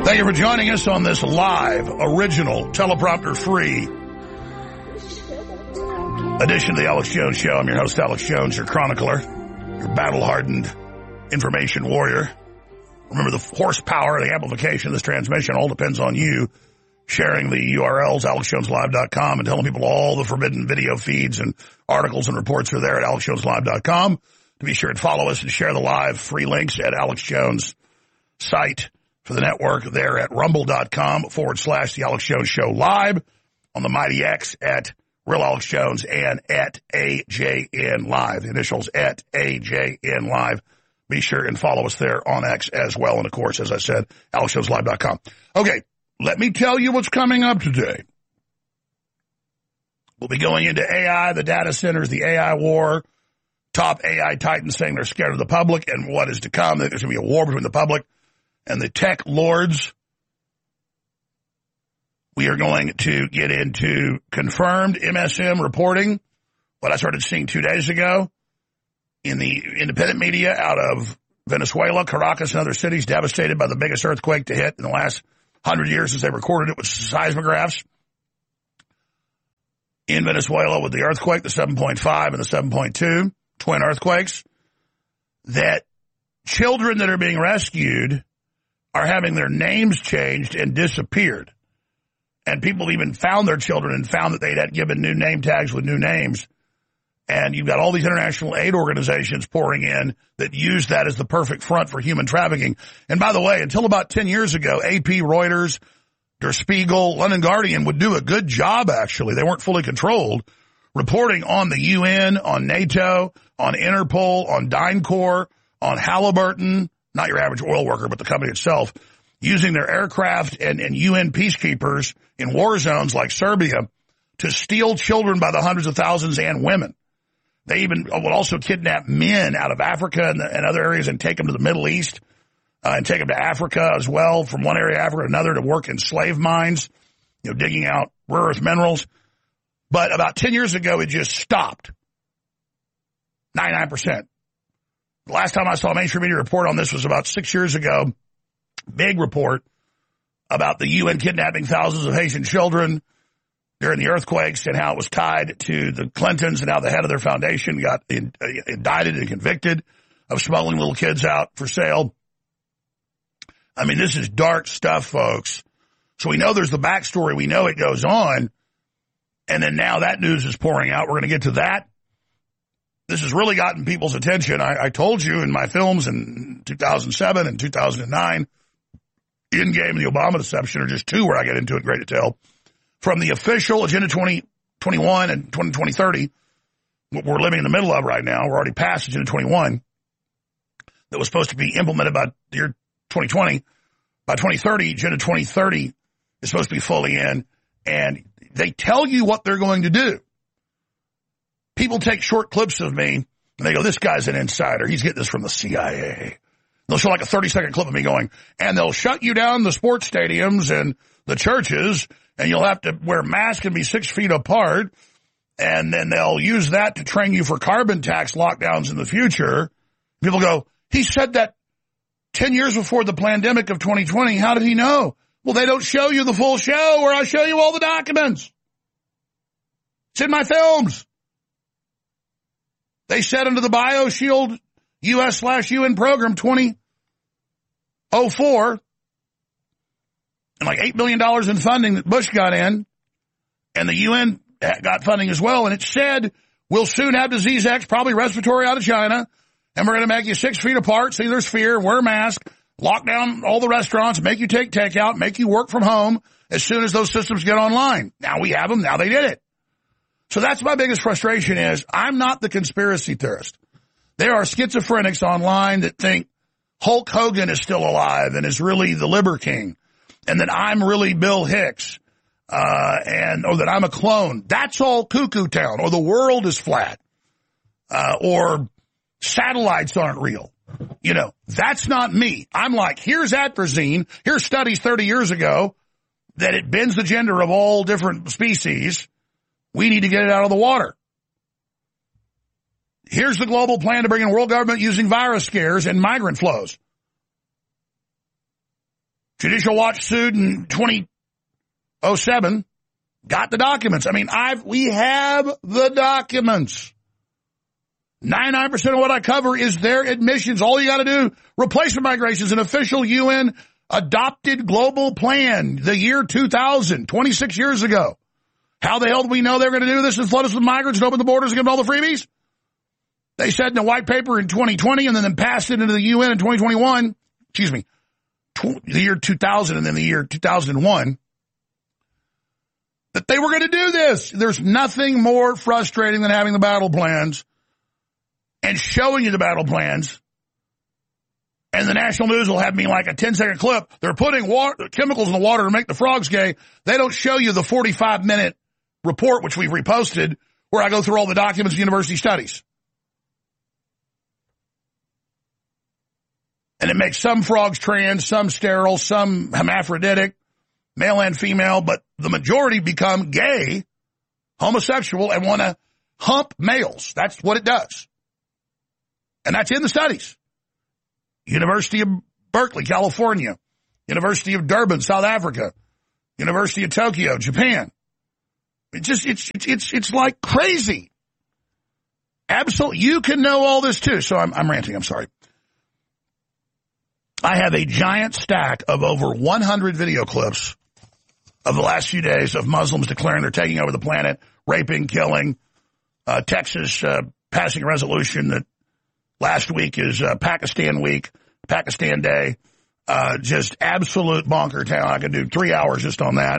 Thank you for joining us on this live, original, teleprompter-free edition of the Alex Jones Show. I'm your host, Alex Jones, your chronicler, your battle-hardened information warrior. Remember, the horsepower, the amplification of this transmission all depends on you sharing the URLs, alexjoneslive.com, and telling people all the forbidden video feeds and articles and reports are there at alexjoneslive.com. To be sure and follow us and share the live free links at Alex Jones' site for the network there at rumble.com/The Alex Jones Show live, on the Mighty X at Real Alex Jones and at AJN Live. The initials at AJN Live. Be sure and follow us there on X as well. And, of course, as I said, alexjoneslive.com. Okay, let me tell you what's coming up today. We'll be going into AI, the data centers, the AI war, top AI titans saying they're scared of the public and what is to come. There's going to be a war between the public and the tech lords. We are going to get into confirmed MSM reporting, what I started seeing 2 days ago in the independent media out of Venezuela, Caracas, and other cities devastated by the biggest earthquake to hit in the last 100 years since they recorded it with seismographs. In Venezuela with the earthquake, the 7.5 and the 7.2, twin earthquakes, that children that are being rescued are having their names changed and disappeared. And people even found their children and found that they'd had given new name tags with new names. And you've got all these international aid organizations pouring in that use that as the perfect front for human trafficking. And by the way, until about 10 years ago, AP, Reuters, Der Spiegel, London Guardian would do a good job, actually. They weren't fully controlled, reporting on the UN, on NATO, on Interpol, on DynCorp, on Halliburton, not your average oil worker, but the company itself, using their aircraft and UN peacekeepers in war zones like Serbia to steal children by the hundreds of thousands and women. They even would also kidnap men out of Africa and other areas and take them to the Middle East and take them to Africa as well, from one area of Africa to another, to work in slave mines, digging out rare earth minerals. But about 10 years ago, it just stopped. 99%. The last time I saw a mainstream media report on this was about 6 years ago. Big report about the UN kidnapping thousands of Haitian children during the earthquakes and how it was tied to the Clintons and how the head of their foundation got indicted and convicted of smuggling little kids out for sale. I mean, this is dark stuff, folks. So we know there's the backstory. We know it goes on. And then now that news is pouring out. We're going to get to that. This has really gotten people's attention. I told you in my films in 2007 and 2009, Endgame and the Obama Deception are just two where I get into it in great detail. From the official Agenda 2021 and 2030, what we're living in the middle of right now, we're already past Agenda 21, that was supposed to be implemented by the year 2020. By 2030, Agenda 2030 is supposed to be fully in, and they tell you what they're going to do. People take short clips of me, and they go, this guy's an insider. He's getting this from the CIA. They'll show like a 30-second clip of me going, and they'll shut you down the sports stadiums and the churches, and you'll have to wear masks and be 6 feet apart, and then they'll use that to train you for carbon tax lockdowns in the future. People go, he said that 10 years before the pandemic of 2020. How did he know? Well, they don't show you the full show where I show you all the documents. It's in my films. They said under the BioShield U.S./UN program 2004, and like $8 billion in funding that Bush got in, and the UN got funding as well, and it said, we'll soon have disease X, probably respiratory, out of China, and we're going to make you 6 feet apart, see there's fear, wear a mask, lock down all the restaurants, make you take takeout, make you work from home as soon as those systems get online. Now we have them, now they did it. So that's my biggest frustration is I'm not the conspiracy theorist. There are schizophrenics online that think Hulk Hogan is still alive and is really the Liber King, and that I'm really Bill Hicks, or that I'm a clone. That's all cuckoo town, or the world is flat, or satellites aren't real. That's not me. I'm like, here's atrazine, here's studies 30 years ago that it bends the gender of all different species. We need to get it out of the water. Here's the global plan to bring in world government using virus scares and migrant flows. Judicial Watch sued in 2007, got the documents. I mean, we have the documents. 99% of what I cover is their admissions. All you got to do, replacement migration is an official UN adopted global plan, the year 2000, 26 years ago. How the hell do we know they're going to do this and flood us with migrants and open the borders and give them all the freebies? They said in the white paper in 2020 and then passed it into the UN in 2021, the year 2000 and then the year 2001, that they were going to do this. There's nothing more frustrating than having the battle plans and showing you the battle plans. And the national news will have me like a 10-second clip. They're putting chemicals in the water to make the frogs gay. They don't show you the 45-minute report, which we've reposted, where I go through all the documents of university studies. And it makes some frogs trans, some sterile, some hermaphroditic, male and female, but the majority become gay, homosexual, and want to hump males. That's what it does. And that's in the studies. University of Berkeley, California. University of Durban, South Africa. University of Tokyo, Japan. It's like crazy. Absolutely. You can know all this too. So I'm ranting. I'm sorry. I have a giant stack of over 100 video clips of the last few days of Muslims declaring they're taking over the planet, raping, killing. Texas passing a resolution that last week is Pakistan Week, Pakistan Day. Just absolute bonker town. I could do 3 hours just on that.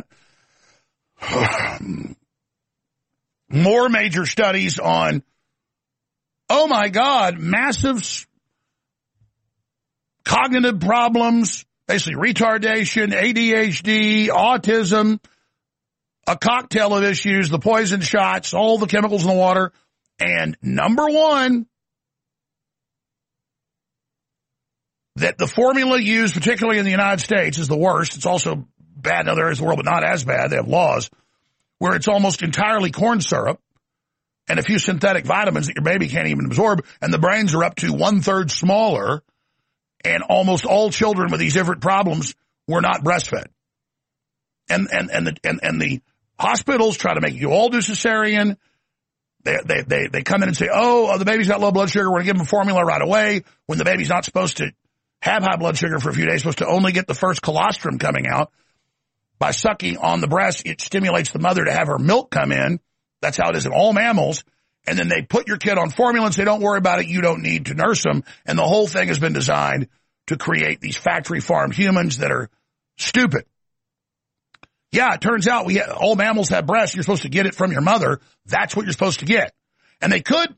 More major studies on, oh my God, massive cognitive problems, basically retardation, ADHD, autism, a cocktail of issues, the poison shots, all the chemicals in the water. And number one, that the formula used, particularly in the United States, is the worst. It's also bad in other areas of the world, but not as bad. They have laws where it's almost entirely corn syrup and a few synthetic vitamins that your baby can't even absorb, and the brains are up to 1/3 smaller, and almost all children with these different problems were not breastfed. And the hospitals try to make you all do cesarean. They come in and say, oh, the baby's got low blood sugar, we're going to give them formula right away, when the baby's not supposed to have high blood sugar for a few days, supposed to only get the first colostrum coming out. By sucking on the breast, it stimulates the mother to have her milk come in. That's how it is in all mammals. And then they put your kid on formula and say, don't worry about it, you don't need to nurse them. And the whole thing has been designed to create these factory farmed humans that are stupid. Yeah, it turns out all mammals have breasts. You're supposed to get it from your mother. That's what you're supposed to get. And they could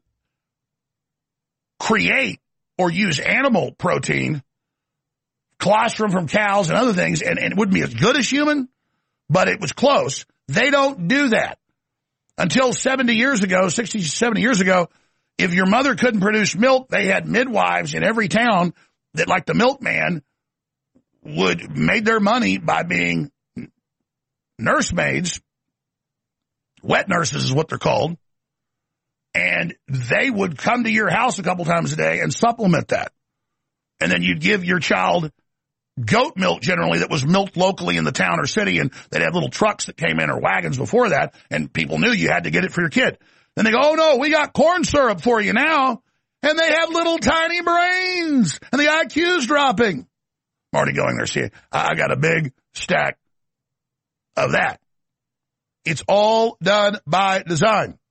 create or use animal protein, colostrum from cows and other things, and it wouldn't be as good as human, but it was close. They don't do that. Until 70 years ago, 60, 70 years ago, if your mother couldn't produce milk, they had midwives in every town that, like the milkman, made their money by being nursemaids. Wet nurses is what they're called. And they would come to your house a couple times a day and supplement that. And then you'd give your child goat milk generally that was milked locally in the town or city, and they'd have little trucks that came in or wagons before that, and people knew you had to get it for your kid. Then they go, oh no, we got corn syrup for you now. And they have little tiny brains, and the IQ's dropping. I'm already going there. See, I got a big stack of that. It's all done by design.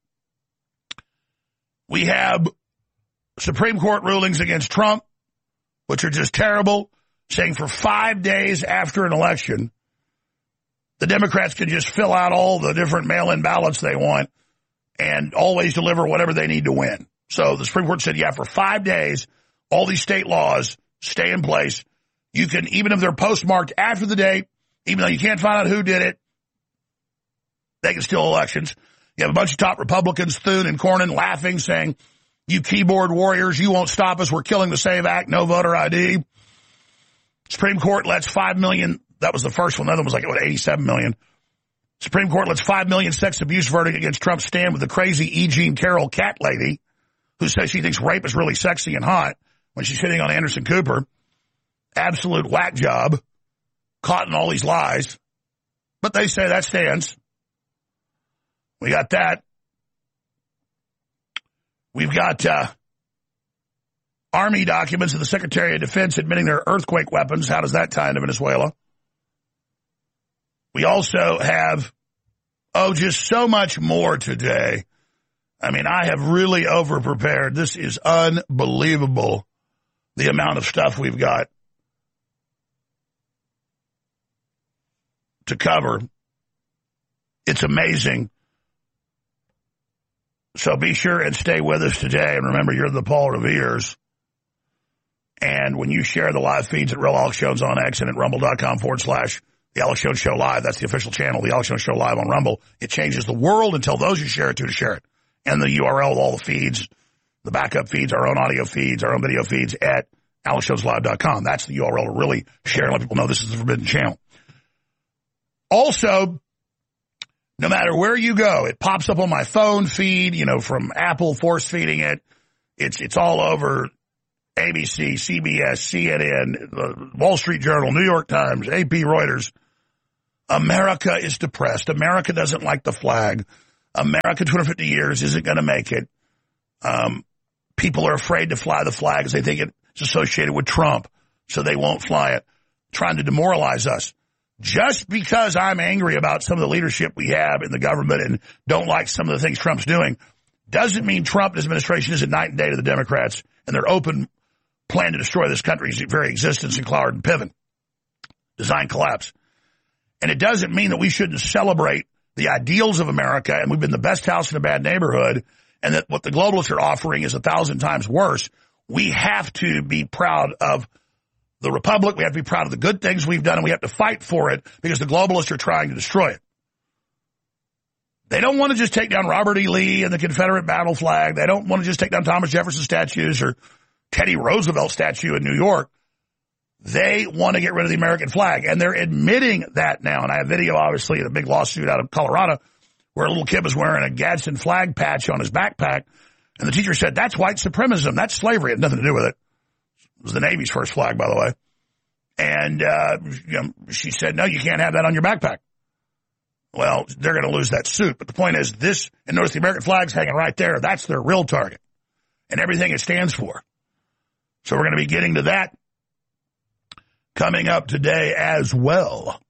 We have Supreme Court rulings against Trump, which are just terrible, saying for 5 days after an election, the Democrats can just fill out all the different mail-in ballots they want and always deliver whatever they need to win. So the Supreme Court said, yeah, for 5 days, all these state laws stay in place. You can, even if they're postmarked after the date, even though you can't find out who did it, they can steal elections. You have a bunch of top Republicans, Thune and Cornyn, laughing, saying, you keyboard warriors, you won't stop us. We're killing the SAVE Act, no voter ID. Supreme Court lets 5 million, that was the first one. The other one was like, 87 million. Supreme Court lets 5 million sex abuse verdict against Trump stand with the crazy E. Jean Carroll cat lady who says she thinks rape is really sexy and hot when she's hitting on Anderson Cooper. Absolute whack job. caught in all these lies. But they say that stands. We got that. We've got Army documents of the Secretary of Defense admitting their earthquake weapons. How does that tie into Venezuela? We also have, just so much more today. I mean, I have really over-prepared. This is unbelievable, the amount of stuff we've got to cover. It's amazing. So be sure and stay with us today. And remember, you're the Paul Revere's. And when you share the live feeds at Real Alex Jones on X and at rumble.com/The Alex Jones Show Live, that's the official channel, The Alex Jones Show Live on Rumble, it changes the world and tell those you share it to share it. And the URL with all the feeds, the backup feeds, our own audio feeds, our own video feeds at AlexJonesLive.com. That's the URL to really share and let people know this is the Forbidden Channel. Also, no matter where you go, it pops up on my phone feed, from Apple force feeding it. It's all over ABC, CBS, CNN, the Wall Street Journal, New York Times, AP, Reuters. America is depressed. America doesn't like the flag. America, 250 years, isn't going to make it. People are afraid to fly the flag because they think it's associated with Trump, so they won't fly it, trying to demoralize us. Just because I'm angry about some of the leadership we have in the government and don't like some of the things Trump's doing doesn't mean Trump and his administration isn't night and day to the Democrats and their open plan to destroy this country's very existence in Cloward and Piven. Design collapse. And it doesn't mean that we shouldn't celebrate the ideals of America and we've been the best house in a bad neighborhood and that what the globalists are offering is 1,000 times worse. We have to be proud of the Republic. We have to be proud of the good things we've done, and we have to fight for it because the globalists are trying to destroy it. They don't want to just take down Robert E. Lee and the Confederate battle flag. They don't want to just take down Thomas Jefferson statues or Teddy Roosevelt statue in New York. They want to get rid of the American flag, and they're admitting that now. And I have video, obviously, in a big lawsuit out of Colorado where a little kid was wearing a Gadsden flag patch on his backpack, and the teacher said, that's white supremacism. That's slavery. It had nothing to do with it. It was the Navy's first flag, by the way. And she said, no, you can't have that on your backpack. Well, they're going to lose that suit. But the point is this, and notice the American flag's hanging right there. That's their real target and everything it stands for. So we're going to be getting to that coming up today as well.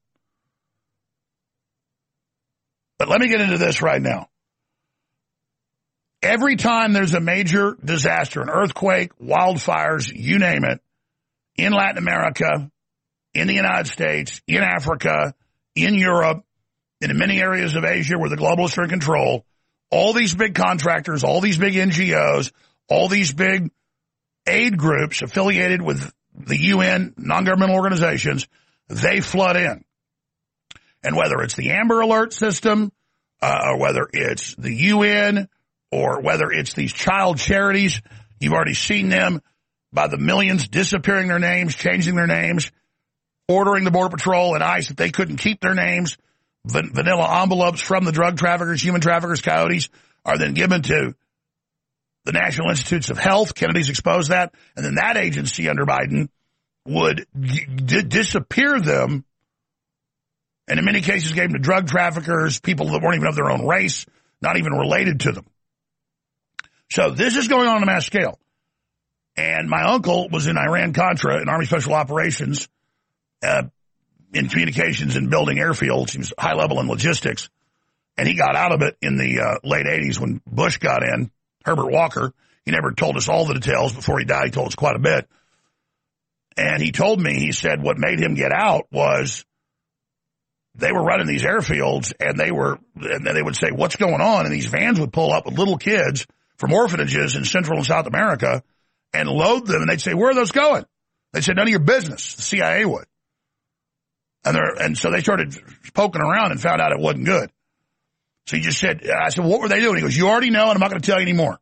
But let me get into this right now. Every time there's a major disaster, an earthquake, wildfires, you name it, in Latin America, in the United States, in Africa, in Europe, and in many areas of Asia where the globalists are in control, all these big contractors, all these big NGOs, all these big aid groups affiliated with the UN, non-governmental organizations, they flood in. And whether it's the Amber Alert system, or whether it's the UN, or whether it's these child charities, you've already seen them by the millions disappearing their names, changing their names, ordering the Border Patrol and ICE that they couldn't keep their names. Vanilla envelopes from the drug traffickers, human traffickers, coyotes are then given to the National Institutes of Health. Kennedy's exposed that. And then that agency under Biden would disappear them. And in many cases gave them to drug traffickers, people that weren't even of their own race, not even related to them. So this is going on a mass scale. And my uncle was in Iran-Contra in Army Special Operations, in communications and building airfields. He was high level in logistics. And he got out of it in the late 80s when Bush got in, Herbert Walker. He never told us all the details. Before he died, he told us quite a bit. And he told me, he said what made him get out was they were running these airfields and then they would say, what's going on? And these vans would pull up with little kids from orphanages in Central and South America and load them. And they'd say, where are those going? They said, none of your business. The CIA would. And so they started poking around and found out it wasn't good. So he just said, I said, what were they doing? He goes, you already know, and I'm not going to tell you anymore.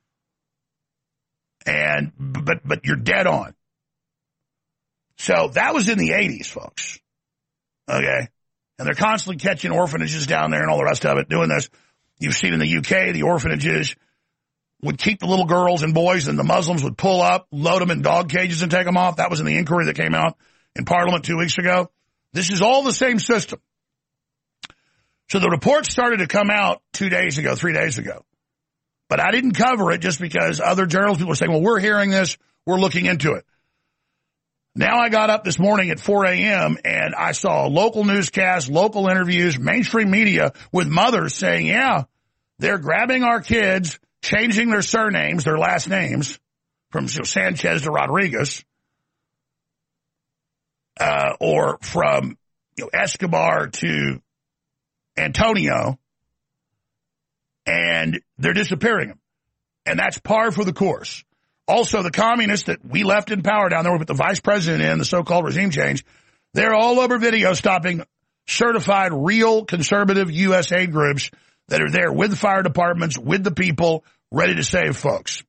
But you're dead on. So that was in the 80s, folks. Okay. And they're constantly catching orphanages down there and all the rest of it, doing this. You've seen in the UK, the orphanages would keep the little girls and boys, and the Muslims would pull up, load them in dog cages and take them off. That was in the inquiry that came out in Parliament 2 weeks ago. This is all the same system. So the report started to come out 3 days ago. But I didn't cover it just because other journalists, people were saying, well, we're hearing this, we're looking into it. Now I got up this morning at 4 a.m. and I saw local newscasts, local interviews, mainstream media with mothers saying, yeah, they're grabbing our kids, changing their surnames, their last names, from Sanchez to Rodriguez, or from Escobar to Antonio, and they're disappearing them. And that's par for the course. Also, the communists that we left in power down there, we put the vice president in, the so-called regime change, they're all over video stopping certified, real conservative U.S. aid groups that are there with the fire departments, with the people, ready to save folks.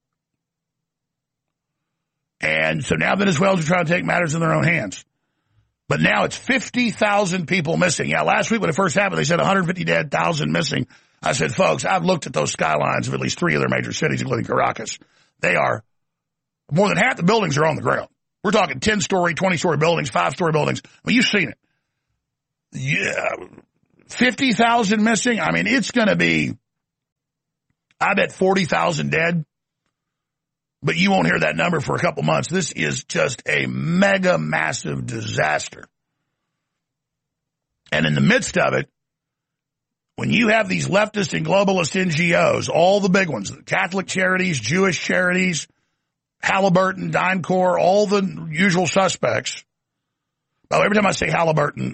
And so now Venezuelans are trying to take matters in their own hands. But now it's 50,000 people missing. Yeah, last week when it first happened, they said 150,000 missing. I said, folks, I've looked at those skylines of at least 3 of their major cities, including Caracas. They are, more than half the buildings are on the ground. We're talking 10-story, 20-story buildings, 5-story buildings. I mean, you've seen it. Yeah, 50,000 missing. I mean, it's going to be, I bet 40,000 dead. But you won't hear that number for a couple months. This is just a mega massive disaster. And in the midst of it, when you have these leftist and globalist NGOs, all the big ones, Catholic charities, Jewish charities, Halliburton, DynCorp, all the usual suspects. Oh, every time I say Halliburton,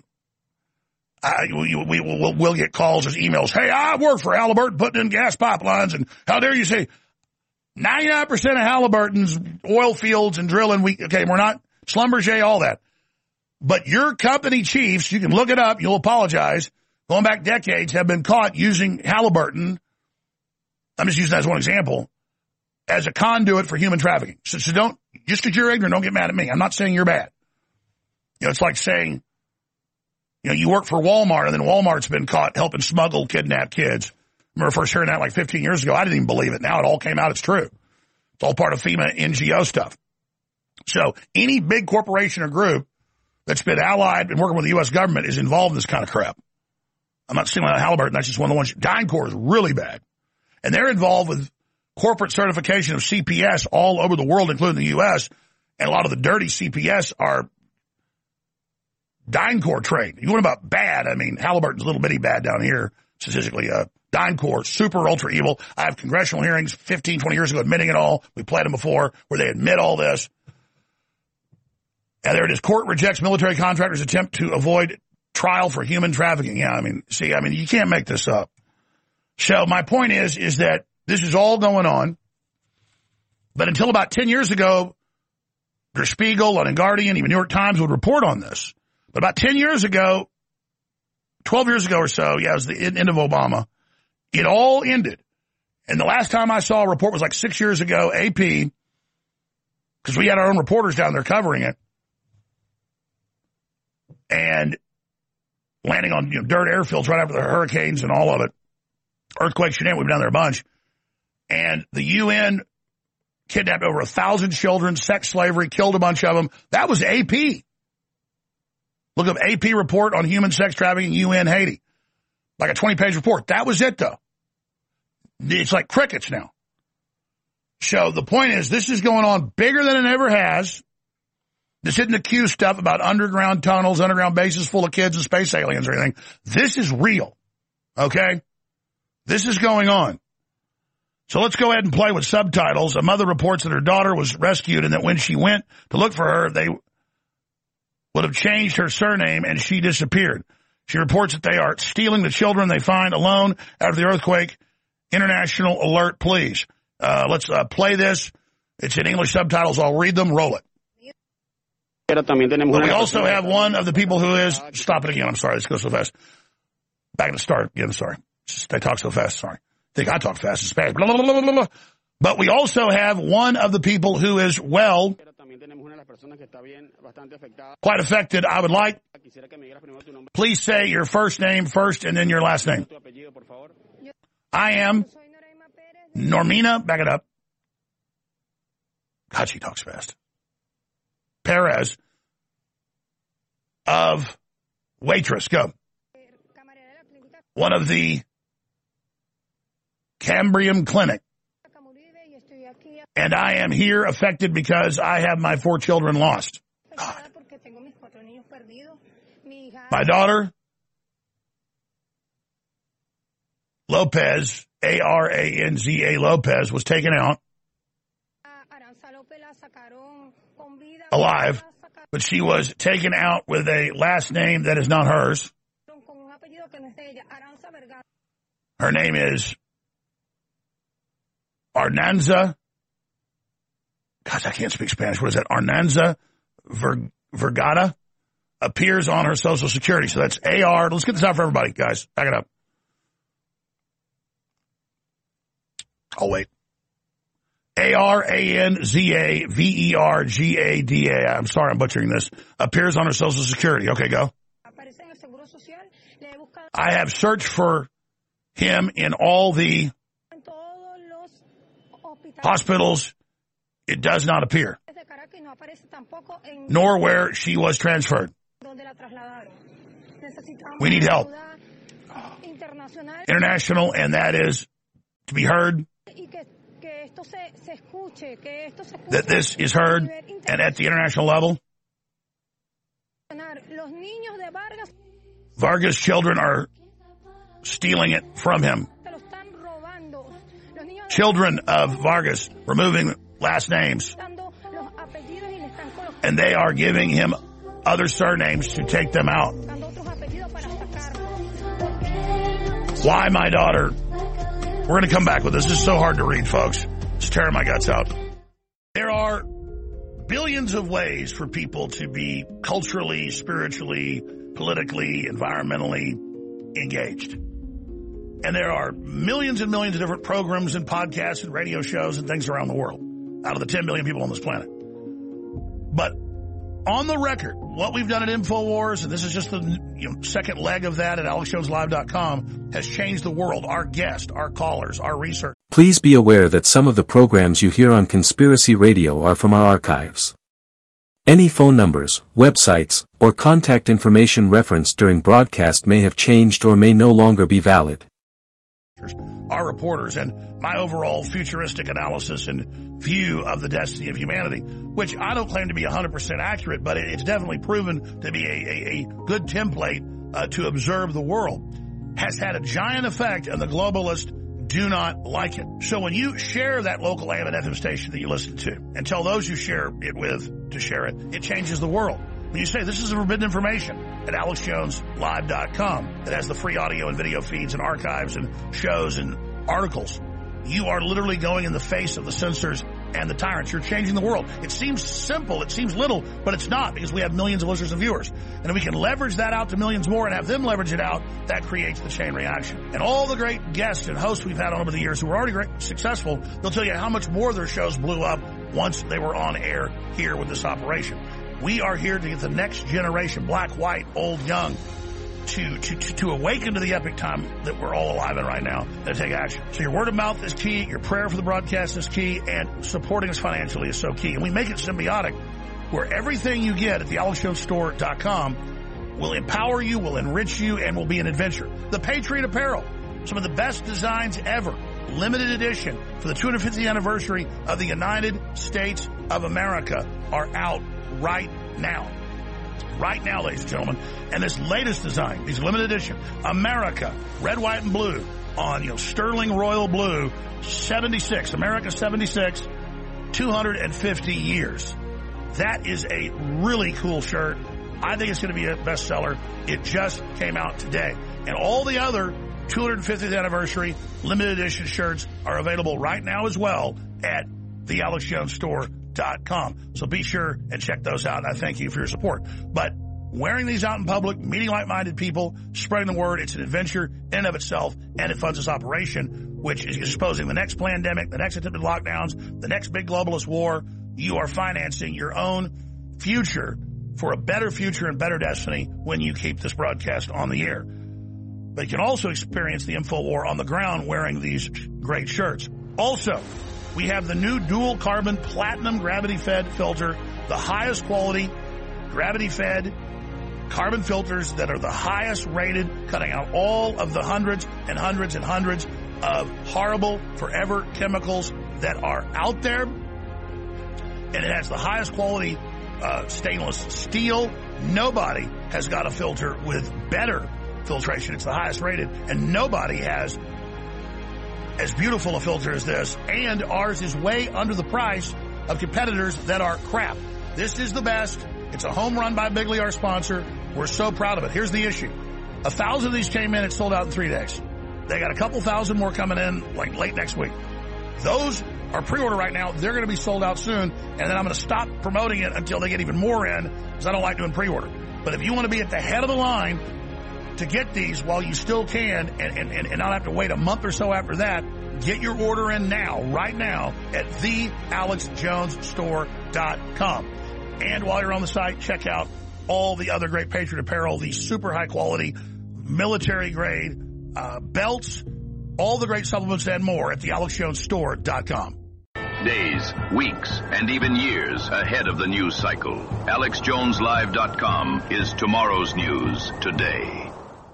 we'll get calls or emails. Hey, I work for Halliburton putting in gas pipelines, and how dare you say 99% of Halliburton's oil fields and drilling, we're not Schlumberger, all that. But your company chiefs, you can look it up, you'll apologize, going back decades, have been caught using Halliburton, I'm just using that as one example, as a conduit for human trafficking. So don't, just because you're ignorant, don't get mad at me. I'm not saying you're bad. It's like saying, you work for Walmart, and then Walmart's been caught helping smuggle, kidnap kids. I remember first hearing that like 15 years ago. I didn't even believe it. Now it all came out. It's true. It's all part of FEMA NGO stuff. So any big corporation or group that's been allied and working with the U.S. government is involved in this kind of crap. I'm not saying about Halliburton. That's just one of the ones. DynCorp is really bad. And they're involved with corporate certification of CPS all over the world, including the U.S. And a lot of the dirty CPS are DynCorp trained. You want about bad? I mean, Halliburton's a little bitty bad down here, statistically. DynCorp, super ultra evil. I have congressional hearings 15, 20 years ago admitting it all. We played them before where they admit all this. And there it is. Court rejects military contractors' attempt to avoid trial for human trafficking. Yeah, you can't make this up. So my point is that this is all going on. But until about 10 years ago, Der Spiegel, London Guardian, even New York Times would report on this. But about 10 years ago, 12 years ago or so, it was the end of Obama, it all ended. And the last time I saw a report was like 6 years ago, AP, because we had our own reporters down there covering it, and landing on dirt airfields right after the hurricanes and all of it. Earthquakes, we've been down there a bunch. And the UN kidnapped over 1,000 children, sex slavery, killed a bunch of them. That was AP. Look up AP report on human sex trafficking, UN Haiti. Like a 20-page report. That was it, though. It's like crickets now. So the point is, this is going on bigger than it ever has. This isn't the Q stuff about underground tunnels, underground bases full of kids and space aliens or anything. This is real. Okay? This is going on. So let's go ahead and play with subtitles. A mother reports that her daughter was rescued and that when she went to look for her, they would have changed her surname and she disappeared. She reports that they are stealing the children they find alone after the earthquake. International alert, please. Let's play this. It's in English subtitles. I'll read them. Roll it. But we also have one of the people who is... Stop it again. I'm sorry. This goes so fast. Back to the start. Again, sorry. They talk so fast. Sorry. I think I talk fast in Spanish. Blah, blah, blah, blah, blah. But we also have one of the people who is, well, quite affected. I would like, please say your first name first and then your last name. I am Normina, back it up. God, she talks fast. Perez of Waitress, go. One of the Cambrian Clinic. And I am here affected because I have my 4 children lost. God. My daughter, Lopez, Aranza Lopez, was taken out alive, but she was taken out with a last name that is not hers. Her name is Arnanza. Gosh, I can't speak Spanish. What is that? Arnanza Vergara appears on her Social Security. So that's AR. Let's get this out for everybody, guys. Back it up. Oh, wait. Aranza Vergada. I'm sorry, I'm butchering this. Appears on her Social Security. Okay, go. I have searched for him in all the hospitals. It does not appear. Nor where she was transferred. We need help. International, and that is to be heard. That this is heard and at the international level. Vargas' children are stealing it from him. Children of Vargas removing last names. And they are giving him other surnames to take them out. Why, my daughter? We're going to come back with this. This is so hard to read, folks. It's tearing my guts out. There are billions of ways for people to be culturally, spiritually, politically, environmentally engaged. And there are millions and millions of different programs and podcasts and radio shows and things around the world out of the 10 billion people on this planet. But on the record, what we've done at InfoWars, and this is just the second leg of that at AlexJonesLive.com, has changed the world. Our guests, our callers, our research. Please be aware that some of the programs you hear on Conspiracy Radio are from our archives. Any phone numbers, websites, or contact information referenced during broadcast may have changed or may no longer be valid. Our reporters and my overall futuristic analysis and view of the destiny of humanity, which I don't claim to be 100% accurate, but it's definitely proven to be a good template to observe the world, has had a giant effect, and the globalists do not like it. So when you share that local AM and FM station that you listen to and tell those you share it with to share it, it changes the world. When you say this is forbidden information at AlexJonesLive.com that has the free audio and video feeds and archives and shows and articles, you are literally going in the face of the censors and the tyrants. You're changing the world. It seems simple, it seems little, but it's not, because we have millions of listeners and viewers. And if we can leverage that out to millions more and have them leverage it out, that creates the chain reaction. And all the great guests and hosts we've had on over the years who were already great, successful, they'll tell you how much more their shows blew up once they were on air here with this operation. We are here to get the next generation, black, white, old, young, to awaken to the epic time that we're all alive in right now and to take action. So your word of mouth is key, your prayer for the broadcast is key, and supporting us financially is so key. And we make it symbiotic, where everything you get at the AlexJonesStore.com will empower you, will enrich you, and will be an adventure. The Patriot Apparel, some of the best designs ever, limited edition for the 250th anniversary of the United States of America, are out right now. Right now, ladies and gentlemen. And this latest design, these limited edition, America, red, white, and blue on, sterling royal blue, 76, America 76, 250 years. That is a really cool shirt. I think it's going to be a bestseller. It just came out today. And all the other 250th anniversary limited edition shirts are available right now as well at the AlexJonesStore.com. So be sure and check those out. And I thank you for your support. But wearing these out in public, meeting like-minded people, spreading the word, it's an adventure in and of itself, and it funds this operation, which is exposing the next pandemic, the next attempted lockdowns, the next big globalist war. You are financing your own future for a better future and better destiny when you keep this broadcast on the air. But you can also experience the info war on the ground wearing these great shirts. Also, we have the new dual carbon platinum gravity fed filter, the highest quality gravity fed carbon filters that are the highest rated, cutting out all of the hundreds and hundreds and hundreds of horrible forever chemicals that are out there. And it has the highest quality stainless steel. Nobody has got a filter with better filtration. It's the highest rated, and nobody has as beautiful a filter as this, and ours is way under the price of competitors that are crap. This is the best. It's a home run by Bigley, our sponsor. We're so proud of it. Here's the issue. 1,000 of these came in. It sold out in 3 days. They got a couple thousand more coming in like late next week. Those are pre-order right now. They're going to be sold out soon, and then I'm going to stop promoting it until they get even more in, because I don't like doing pre-order. But if you want to be at the head of the line to get these while you still can and not have to wait a month or so after that, get your order in now, right now, at thealexjonesstore.com. And while you're on the site, check out all the other great Patriot apparel, the super high quality, military grade belts, all the great supplements and more at thealexjonesstore.com. Days, weeks, and even years ahead of the news cycle. AlexJonesLive.com is tomorrow's news today.